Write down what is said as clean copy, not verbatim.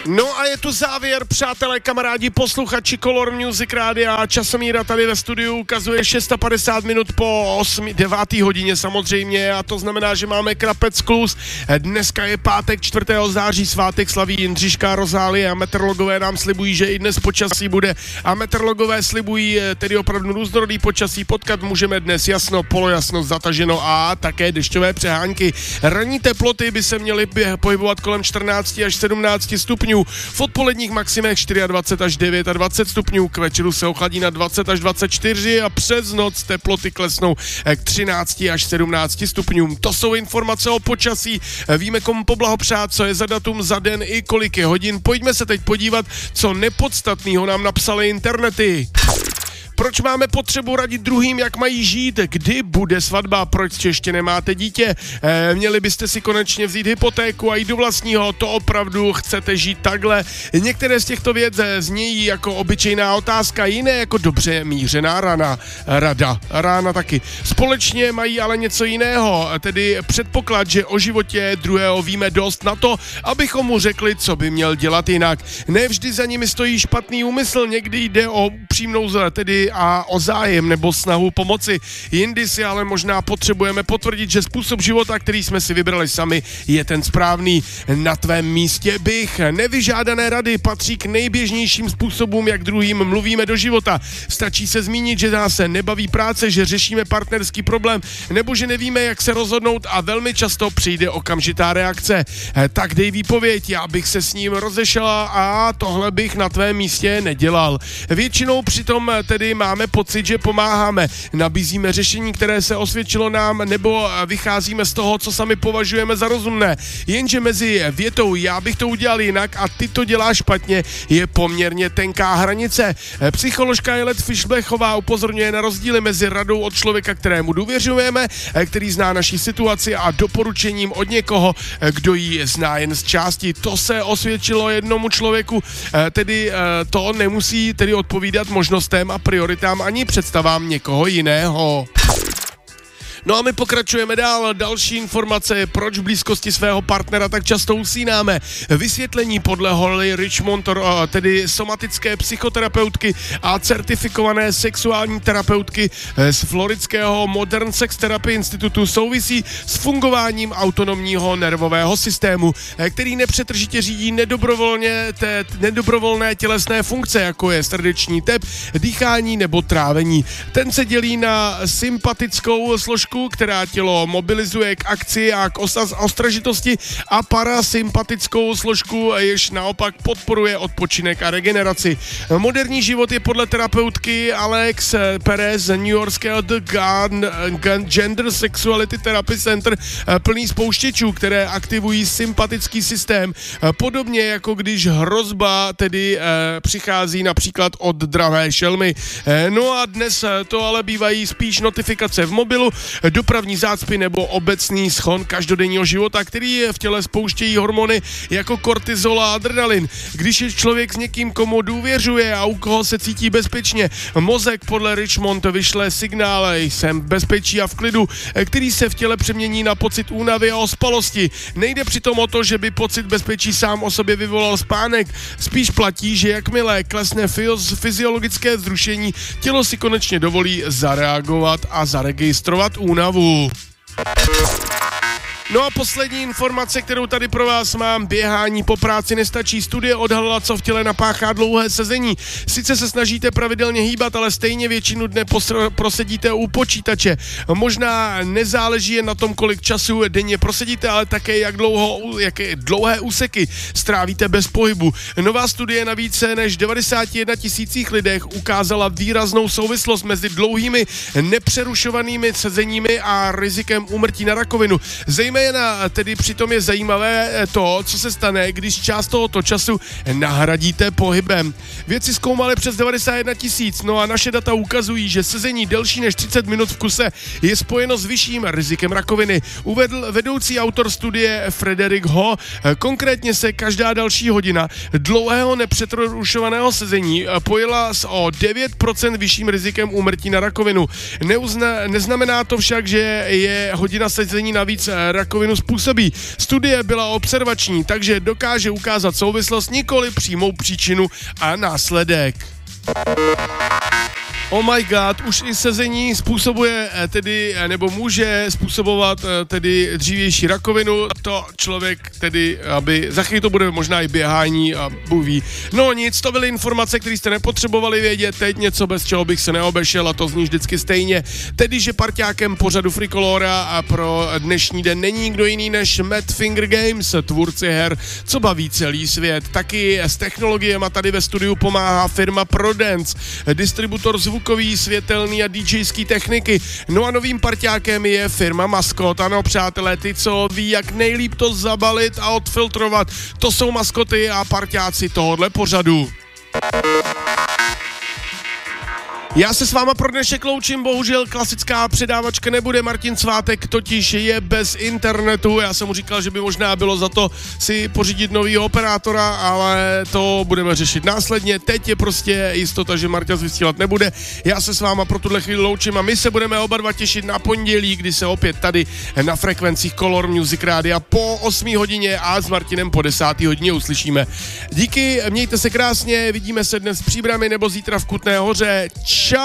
No a je tu závěr, přátelé, kamarádi, posluchači Color Music Rádia. Časomíra tady ve studiu ukazuje 650 minut po 9. hodině samozřejmě, a to znamená, že máme krapec klus. Dneska je pátek 4. září, svátek slaví Jindřiška Rozálie a meteorologové nám slibují, že i dnes počasí bude, a meteorologové slibují tedy opravdu různorodý počasí. Potkat můžeme dnes jasno, polojasno, zataženo a také dešťové přehánky. Ranní teploty by se měly pohybovat kolem 14 až 17 stupňů. V odpoledních maximech 24 až 29 stupňů, k večeru se ochladí na 20 až 24 a přes noc teploty klesnou k 13 až 17 stupňům. To jsou informace o počasí, víme, komu poblahopřát, co je za datum, za den i kolik je hodin. Pojďme se teď podívat, co nepodstatného nám napsaly internety. Proč máme potřebu radit druhým, jak mají žít? Kdy bude svatba? Proč ještě nemáte dítě? Měli byste si konečně vzít hypotéku a jít do vlastního? To opravdu chcete žít takhle? Některé z těchto věc znějí jako obyčejná otázka, jiné jako dobře mířená rána taky. Společně mají ale něco jiného, tedy předpoklad, že o životě druhého víme dost na to, abychom mu řekli, co by měl dělat jinak. Nevždy za nimi stojí špatný úmysl, někdy jde o upřímnou tedy a o zájem nebo snahu pomoci. Jindy si ale možná potřebujeme potvrdit, že způsob života, který jsme si vybrali sami, je ten správný. Na tvém místě bych. Nevyžádané rady patří k nejběžnějším způsobům, jak druhým mluvíme do života. Stačí se zmínit, že nás nebaví práce, že řešíme partnerský problém, nebo že nevíme, jak se rozhodnout, a velmi často přijde okamžitá reakce. Tak dej výpověď, já bych se s ním rozešla a tohle bych na tvém místě nedělal. Většinou přitom tedy máme pocit, že pomáháme, nabízíme řešení, které se osvědčilo nám, nebo vycházíme z toho, co sami považujeme za rozumné. Jenže mezi větou já bych to udělal jinak a ty to děláš špatně je poměrně tenká hranice. Psycholožka Jelet Fischblechová upozorňuje na rozdíly mezi radou od člověka, kterému důvěřujeme, který zná naši situaci, a doporučením od někoho, kdo ji zná jen z části. To se osvědčilo jednomu člověku, tedy to nemusí tedy odpovídat možnostem a prioritám ani představám někoho jiného. No a my pokračujeme dál. Další informace je, proč v blízkosti svého partnera tak často usínáme. Vysvětlení podle Holly Richmond, tedy somatické psychoterapeutky a certifikované sexuální terapeutky z floridského Modern Sex Therapy institutu, souvisí s fungováním autonomního nervového systému, který nepřetržitě řídí nedobrovolné tělesné funkce, jako je srdeční tep, dýchání nebo trávení. Ten se dělí na sympatickou složku, která tělo mobilizuje k akci a k ostražitosti, a parasympatickou složku, jež naopak podporuje odpočinek a regeneraci. Moderní život je podle terapeutky Alex Perez z New Yorkského The Gender Sexuality Therapy Center plný spouštěčů, které aktivují sympatický systém, podobně jako když hrozba tedy přichází například od dravé šelmy. No a dnes to ale bývají spíš notifikace v mobilu, dopravní zácpy nebo obecný schon každodenního života, který v těle spouštějí hormony jako kortizol a adrenalin. Když je člověk s někým, komu důvěřuje a u koho se cítí bezpečně, mozek podle Richmond vyšle signál jsem v bezpečí a v klidu, který se v těle přemění na pocit únavy a ospalosti. Nejde přitom o to, že by pocit bezpečí sám o sobě vyvolal spánek. Spíš platí, že jakmile klesne fyziologické vzrušení, tělo si konečně dovolí zareagovat a zaregistrovat únavu. No a poslední informace, kterou tady pro vás mám: běhání po práci nestačí. Studie odhalila, co v těle napáchá dlouhé sezení. Sice se snažíte pravidelně hýbat, ale stejně většinu dne prosedíte u počítače. Možná nezáleží jen na tom, kolik času denně prosedíte, ale také jaké dlouhé úseky strávíte bez pohybu. Nová studie na více než 91 000 lidech ukázala výraznou souvislost mezi dlouhými nepřerušovanými sezeními a rizikem úmrtí na rakovinu. Zejména tedy přitom je zajímavé to, co se stane, když část tohoto času nahradíte pohybem. Vědci zkoumali přes 91 000, no a naše data ukazují, že sezení delší než 30 minut v kuse je spojeno s vyšším rizikem rakoviny. Uvedl vedoucí autor studie Frederick Ho. Konkrétně se každá další hodina dlouhého nepřerušovaného sezení pojila s o 9% vyšším rizikem úmrtí na rakovinu. Neznamená to však, že je hodina sezení navíc rakovinu způsobí. Studie byla observační, takže dokáže ukázat souvislost, nikoli přímou příčinu a následek. Oh my god, už i sezení způsobuje tedy, nebo může způsobovat tedy dřívější rakovinu. To člověk tedy, aby za chvíli to bude možná i běhání a Bůh ví. No nic, to byly informace, které jste nepotřebovali vědět, teď něco, bez čeho bych se neobešel a to zní vždycky stejně. Tedy, že parťákem pořadu Frikolora a pro dnešní den není nikdo jiný než Mad Finger Games, tvůrci her, co baví celý svět. Taky s technologiemi tady ve studiu pomáhá firma Prodance, distributor zvukový, světelný a DJský techniky. No a novým parťákem je firma Maskot. Ano, přátelé, ty, co ví, jak nejlíp to zabalit a odfiltrovat, to jsou maskoty a parťáci tohohle pořadu. Já se s váma pro dnešek loučím, bohužel klasická předávačka nebude, Martin Svátek totiž je bez internetu, já jsem mu říkal, že by možná bylo za to si pořídit novýho operátora, ale to budeme řešit následně, teď je prostě jistota, že Marťas vysílat nebude, já se s váma pro tuhle chvíli loučím a my se budeme oba dva těšit na pondělí, kdy se opět tady na frekvencích Color Music Rádia po 8 hodině a s Martinem po 10 hodině uslyšíme. Díky, mějte se krásně, vidíme se dnes v Příbrami nebo zítra v Kutné Hoře.